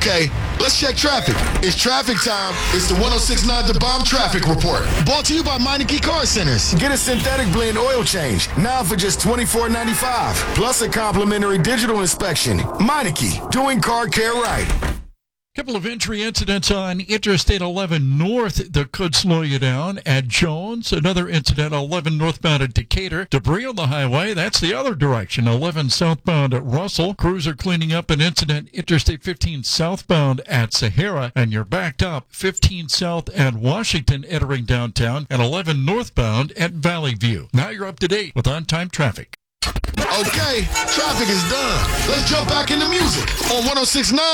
Okay, let's check traffic. It's traffic time. It's the 106.9 The Bomb Traffic Report. Brought to you by Meineke Car Centers. Get a synthetic blend oil change now for just $24.95. Plus a complimentary digital inspection. Meineke, doing car care right. Couple of entry incidents on Interstate 11 North that could slow you down at Jones. Another incident 11 northbound at Decatur. Debris on the highway, that's the other direction. 11 southbound at Russell. Crews are cleaning up an incident Interstate 15 southbound at Sahara. And you're backed up 15 south at Washington entering downtown and 11 northbound at Valley View. Now you're up to date with on-time traffic. Okay, traffic is done. Let's jump back into music on 106.9